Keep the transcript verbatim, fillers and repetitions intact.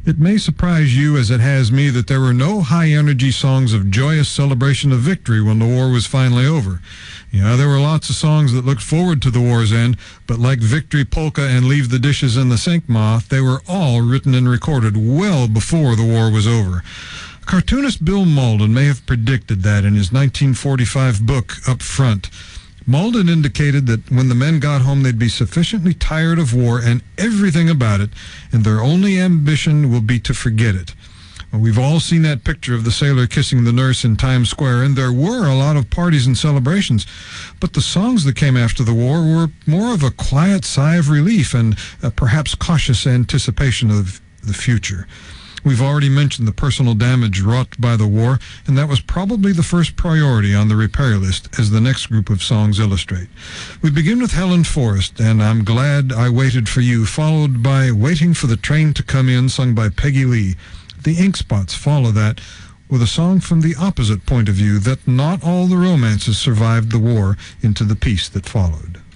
It may surprise you, as it has me, that there were no high-energy songs of joyous celebration of victory when the war was finally over. Yeah, there were lots of songs that looked forward to the war's end, but like Victory Polka and Leave the Dishes in the Sink, Ma, they were all written and recorded well before the war was over. Cartoonist Bill Mauldin may have predicted that in his nineteen forty-five book, Up Front. Mauldin indicated that when the men got home, they'd be sufficiently tired of war and everything about it, and their only ambition will be to forget it. Well, we've all seen that picture of the sailor kissing the nurse in Times Square, and there were a lot of parties and celebrations, but the songs that came after the war were more of a quiet sigh of relief and uh, perhaps cautious anticipation of the future. We've already mentioned the personal damage wrought by the war, and that was probably the first priority on the repair list, as the next group of songs illustrate. We begin with Helen Forrest, and I'm Glad I Waited for You, followed by Waiting for the Train to Come In, sung by Peggy Lee. The Ink Spots follow that with a song from the opposite point of view, that not all the romances survived the war, into the peace that followed.